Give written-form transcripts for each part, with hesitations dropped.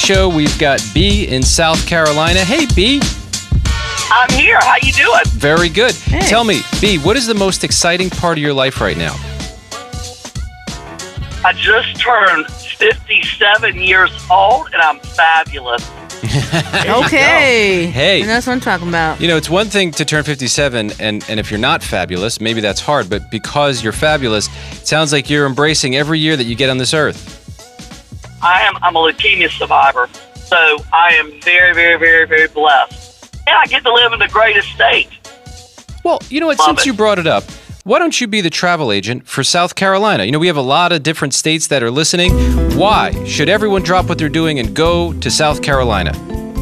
Show. We've got B in South Carolina. Hey, B. I'm here. How you doing? Very good. Hey. Tell me, B, what is the most exciting part of your life right now? I just turned 57 years old, and I'm fabulous. Okay. Hey. And that's what I'm talking about. You know, it's one thing to turn 57, and if you're not fabulous, maybe that's hard, but because you're fabulous, it sounds like you're embracing every year that you get on this earth. I'm a leukemia survivor, so I am very, very, very, very blessed. And I get to live in the greatest state. Well, you know what, since you brought it up, why don't you be the travel agent for South Carolina? You know, we have a lot of different states that are listening. Why should everyone drop what they're doing and go to South Carolina?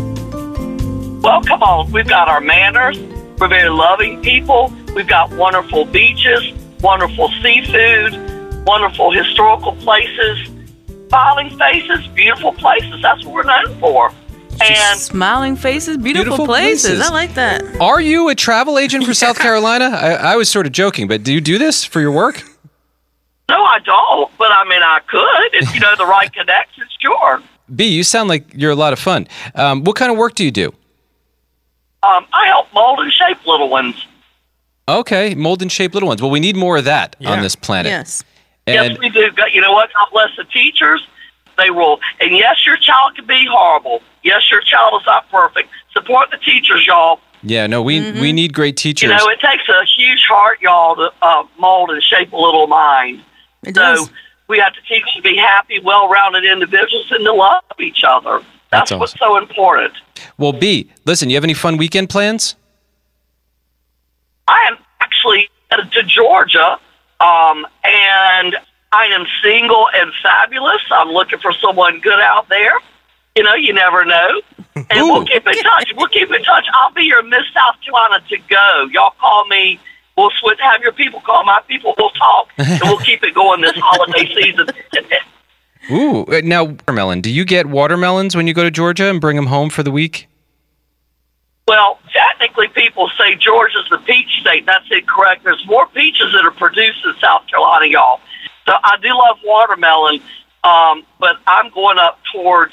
Well, come on. We've got our manners. We're very loving people. We've got wonderful beaches, wonderful seafood, wonderful historical places, smiling faces, beautiful places. That's what we're known for. And Smiling faces, beautiful places. I like that. Are you a travel agent for South Carolina? I was sort of joking, but do you do this for your work? no, I don't. But I mean, I could if you know the right connections. Sure. B, you sound like you're a lot of fun. What kind of work do you do? I help mold and shape little ones. Okay, mold and shape little ones. Well, we need more of that on this planet. Yes. And Yes, we do. You know what? God bless the teachers. They will. And yes, your child can be horrible. Yes, your child is not perfect. Support the teachers, y'all. yeah, no, we need great teachers. You know, it takes a huge heart, y'all, to mold and shape a little mind. It So does. we have to teach them to be happy, well-rounded individuals and to love each other. That's That's what's awesome. so important. Well, B, listen, you have any fun weekend plans? I am actually headed to Georgia, and I am single and fabulous. I'm looking for someone good out there. You know, you never know. And we'll keep in touch. We'll keep in touch. I'll be your Miss South Carolina to go. Y'all call me. We'll switch. Have your people call my people. We'll talk, and we'll keep it going this holiday season. Ooh, now, watermelon. Do you get watermelons when you go to Georgia and bring them home for the week? Well, technically, people say Georgia's the peach state. That's incorrect. There's more peaches that are produced in South Carolina, y'all. So I do love watermelon, but I'm going up towards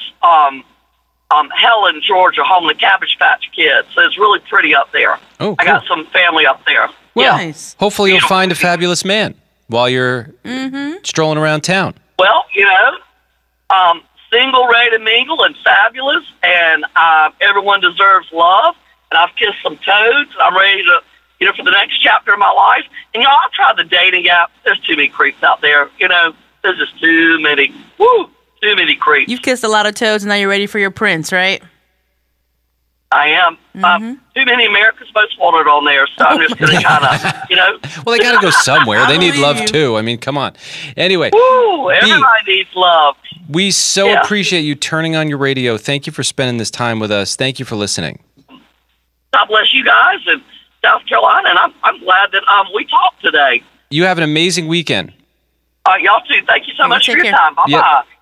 Helen, Georgia, home of the Cabbage Patch Kids. So it's really pretty up there. Oh, I got cool. some family up there. Well, Nice. hopefully you'll find a fabulous man while you're strolling around town. Well, you know, single, ready to mingle, and fabulous, and everyone deserves love. And I've kissed some toads, and I'm ready to, you know, for the next chapter of my life. And, you know, I've tried the dating app. There's too many creeps out there. You know, there's just too many. Too many creeps. You've kissed a lot of toads, and now you're ready for your prince, right? I am. Too many America's Most Wanted on there, so I'm just going to kind of, you know. Well, they got to go somewhere. They need believe love, you. too. I mean, come on. Anyway, Woo, everybody needs love. we so Yeah. appreciate you turning on your radio. Thank you for spending this time with us. Thank you for listening. God bless you guys in South Carolina, and I'm glad that we talked today. You have an amazing weekend. Y'all too. Thank you so much for take your care. time. Bye-bye. Yep.